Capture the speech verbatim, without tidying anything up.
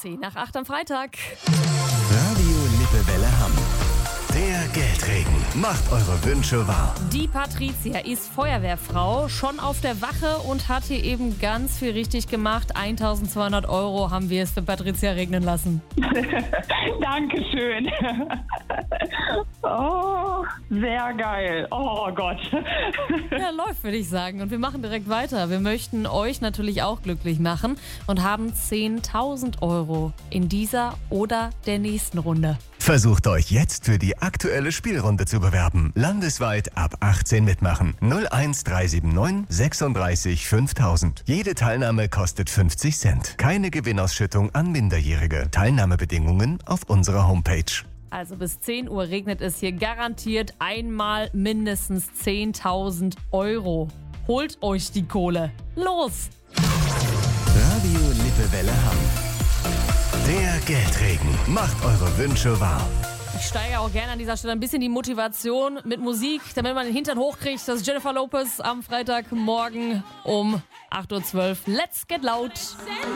zehn nach acht am Freitag. Radio Lippewelle Hamm. Der Geldregen macht eure Wünsche wahr. Die Patricia ist Feuerwehrfrau, schon auf der Wache und hat hier eben ganz viel richtig gemacht. eintausendzweihundert Euro haben wir es für Patricia regnen lassen. Dankeschön. Oh, sehr geil. Oh Gott. Ja, läuft, würde ich sagen. Und wir machen direkt weiter. Wir möchten euch natürlich auch glücklich machen und haben zehntausend Euro in dieser oder der nächsten Runde. Versucht euch jetzt für die aktuelle Spielrunde zu bewerben. Landesweit ab achtzehn mitmachen. null eins drei sieben neun sechsunddreißig fünftausend. Jede Teilnahme kostet fünfzig Cent. Keine Gewinnausschüttung an Minderjährige. Teilnahmebedingungen auf unserer Homepage. Also bis zehn Uhr regnet es hier garantiert einmal mindestens zehntausend Euro. Holt euch die Kohle. Los! Radio Lippewelle Hamm. Der Geldregen macht eure Wünsche wahr. Ich steige auch gerne an dieser Stelle ein bisschen die Motivation mit Musik, damit man den Hintern hochkriegt. Das ist Jennifer Lopez am Freitagmorgen um acht Uhr zwölf. Let's get loud!